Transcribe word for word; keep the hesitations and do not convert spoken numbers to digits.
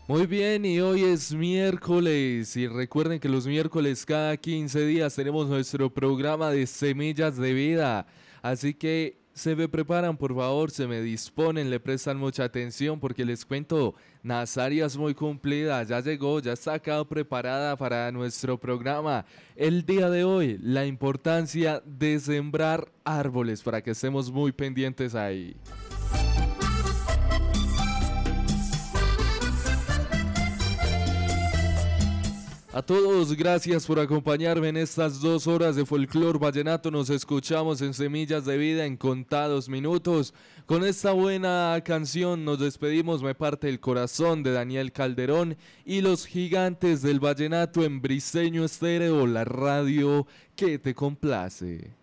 Muy bien, y hoy es miércoles y recuerden que los miércoles cada quince días tenemos nuestro programa de Semillas de Vida. Así que se me preparan, por favor, se me disponen, le prestan mucha atención porque les cuento, Nazaria es muy cumplida, ya llegó, ya está acá preparada para nuestro programa. El día de hoy, la importancia de sembrar árboles para que estemos muy pendientes ahí. A todos, gracias por acompañarme en estas dos horas de folclor vallenato. Nos escuchamos en Semillas de Vida en contados minutos. Con esta buena canción nos despedimos. Me parte el corazón de Daniel Calderón y los gigantes del vallenato en Briseño Estéreo, la radio que te complace.